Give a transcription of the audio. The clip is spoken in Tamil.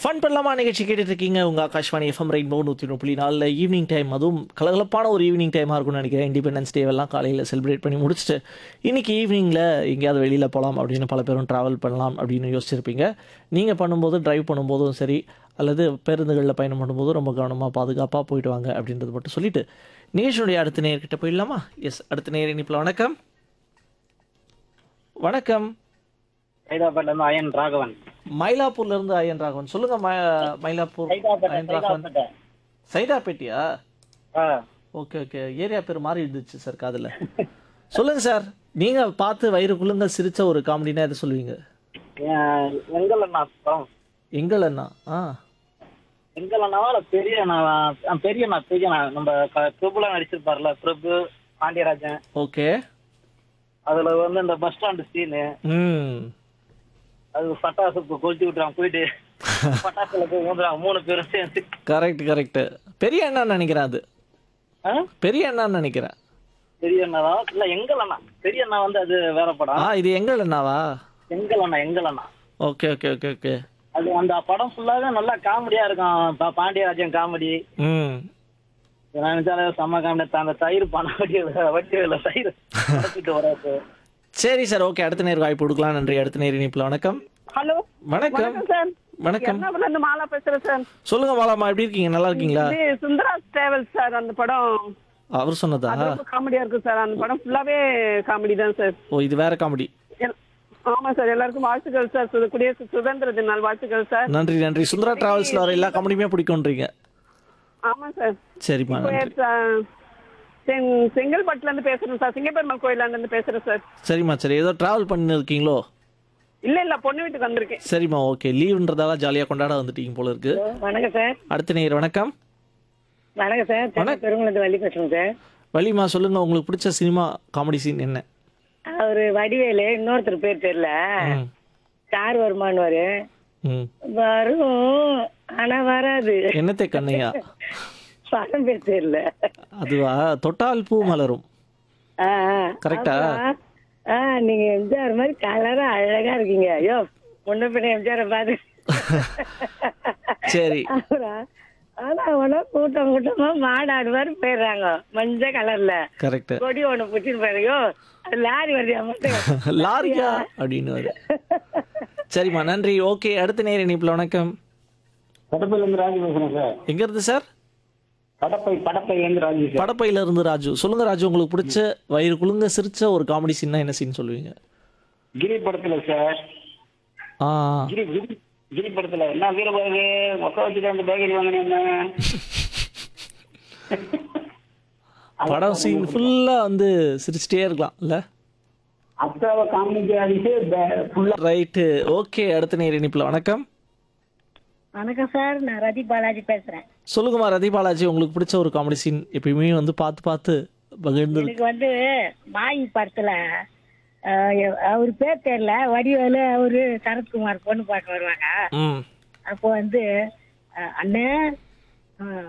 ஃபன் பண்ணலாமா நிகழ்ச்சி கேட்டுட்டு இருக்கீங்க உங்கள் Akashvani FM rainbow 103.4 evening time. அதுவும் கலகலப்பான ஒரு ஈவினிங் டைமாக இருக்கும்னு நினைக்கிறேன். இண்டிபெண்டன்ஸ் டேவெல்லாம் காலையில் செலிப்ரேட் பண்ணி முடிச்சுட்டு இன்றைக்கி ஈவினிங்கில் எங்கேயாவது வெளியில் போகலாம் அப்படின்னு பல பேரும் ட்ராவல் பண்ணலாம் அப்படின்னு யோசிச்சிருப்பீங்க. நீங்கள் பண்ணும்போது ட்ரைவ் பண்ணும்போதும் சரி அல்லது பேருந்துகளில் பயணம் பண்ணும்போதும் ரொம்ப கவனமாக பாதுகாப்பாக போயிட்டு வாங்க அப்படின்றது மட்டும் சொல்லிவிட்டு நிகழ்ச்சியுடைய அடுத்த நேர்கிட்ட போயிடலாமா? எஸ், அடுத்த நேர் இனிப்பில். வணக்கம். வணக்கம். சைதாப்பேட்டிலேருந்து அயன் ராகவன். மயிலாப்பூர்லேருந்து அயன் ராகவன். சொல்லுங்கள். மயிலாப்பூர் அயன் ராகவன். சைதாப்பேட்டியா? ஆ ஓகே ஓகே. ஏரியா பேர் மாறி இருந்துச்சு சார் காதில். சொல்லுங்கள் சார், நீங்கள் பார்த்து வயிறு குழுங்க சிரித்த ஒரு காமெடினா எதை சொல்லுவீங்க? எங்கள் அண்ணா படம். எங்கள் அண்ணா. எங்கள் அண்ணாவா இல்லை பெரிய அண்ணாவா? பெரிய அண்ணா, பெரிய அண்ணா. நம்ம பிரபுலாம் நடிச்சிருப்பார்ல, பிரபு பாண்டியராஜன். ஓகே. அதுல வந்து இந்த பஸ் ஸ்டாண்டு சீனு, அது பட்டாசு கொளுத்தி விட்டுறாங்க, போயிட்டு பட்டாசுல போய் ஊந்துறாங்க 3 பேரும் சேர்ந்து. Correct correct. பெரிய அண்ணான்னு நினைக்கிறேன். அது பெரிய அண்ணான்னு நினைக்கிறேன். பெரிய அண்ணா தான். இல்ல எங்கள் அண்ணா. பெரிய அண்ணா வந்து அது வேற படம். இது எங்கள் அண்ணாவா? எங்கள் அண்ணா, எங்கள் அண்ணா. Okay okay okay okay. அது அந்த படம் ஃபுல்லாவே நல்லா காமெடியா இருக்கும். பாண்டியராஜன் காமெடி நினைச்சாலே செம்ம காமெடி. அந்த தயிர் பணம் வட்டியில தயிர் வச்சுட்டு வராது. சரி சார், ஓகே. அடுத்த நேர் வாய்ப்பு கொடுக்கலாம். நன்றி. அடுத்த நேர் இனிப்பில். வணக்கம். ஹலோ, வணக்கம் சார். வணக்கம். எர்ணாகுளம்ல இருந்து மாலா பேசுறேன் சார். சொல்லுங்க மாலாமா, எப்படி இருக்கீங்க? நல்லா இருக்கீங்களா? இது சுந்தராஸ் டிராவல்ஸ் சார். அந்த படம் அவர் சொன்னதா? அது ரொம்ப காமெடியா இருக்கும் சார். அந்த படம் ஃபுல்லாவே காமெடி தான் சார். ஓ, இது வேற காமெடி. ஆமா சார். எல்லாருக்கும் வாழ்த்துக்கள் சார். குடியரசு சுதந்திர தின நாள் வாழ்த்துக்கள் சார். நன்றி நன்றி. சுந்தரா டிராவல்ஸ்ல வர எல்லா காமெடியுமே பிடிக்கும்ன்றீங்க. ஆமா சார். சரிம்மா, நன்றி. செங்கல்பட்டுல இருந்து பேசுறேன் சார். சிங்கப்பெருமாள் கோயில்ல இருந்து பேசுறேன் சார். சரிம்மா, சரி. ஏதோ டிராவல் பண்ணி இருக்கீங்களோ? இல்ல பொண்ணு வீட்டுக்கு வந்திருக்கேன். சரிம்மா, ஓகே. லீவுன்றதால ஜாலியா கொண்டாட வந்துட்டீங்க போல இருக்கு. வணக்கம் சார். அடுத்த நேர். வணக்கம். வணக்கம் சார். பெருங்குளத்து வள்ளி பேசுறேன் சார். வள்ளிமா, சொல்லுங்க. உங்களுக்கு பிடிச்ச சினிமா காமெடி சீன் என்ன? அவரு வடிவேலு, இன்னொருத்தர் பேர் தெரியல, ஸ்டார் வருமானு வரும் ஆனா வராது. என்னத்தை கண்ணையா? படம் பேர் தெரியல. அதுவா? தொட்டால் பூ மலரும். கரெக்டா? நீங்க எம்ஜிஆர் மாதிரி கலரா அழகா இருக்கீங்க. ஐயோ, முன்ன பின்ன எம்ஜிஆர் பாரு. சரி. ஆனா அவனா கூட்டம் கூட்டமா மாடாடு மாதிரி போயிடுறாங்க மஞ்சள் கலர்ல. கரெக்ட். கொடி ஒண்ணு பிடிச்சிட்டு போயிருக்கோ, அது லாரி வருது மட்டும். லாரியா அப்படின்னு வரு. சரிம்மா, நன்றி. ஓகே. அடுத்த நேர் இணைப்புல. வணக்கம். படப்பையில இருந்து ராஜு பேசுறேன் சார். எங்க இருந்து சார்? படப்பையில இருந்து ராஜு சார். படப்பையில இருந்து ராஜு. சொல்லுங்க ராஜு, உங்களுக்கு பிடிச்ச வயிறு குலுங்க சிரிச்ச ஒரு காமெடி சீன்னா என்ன சீன் சொல்லுவீங்க? கிரி படத்துல சார். ஆ கிரி படத்துல என்ன வீரபாகு மொக்க வச்சுட்டு அந்த பேக்கரி வாங்கினேன். படம் சீன் ஃபுல்லா வந்து சிரிச்சிட்டே இருக்கலாம் இல்ல? அத்தாவ காமெடி ஆடிட்டு ஃபுல்லா. ரைட்டு. ஓகே. அடுத்த நேர் இணைப்புல. வணக்கம். வணக்கம் சார். நான் ரதி பாலாஜி பேசுறேன். சொல்லுங்கம்மா ரதி பாலாஜி, உங்களுக்கு பிடிச்ச ஒரு காமெடி சீன் எப்பயுமே வந்து பார்த்து பார்த்து பகிர்ந்து. எனக்கு வந்து மாயி படத்துல அவரு பேர் தெரியல, வடிவேலு அவரு சரத்குமார் பொண்ணு பார்க்க வருவாங்க. அப்போ வந்து அண்ணே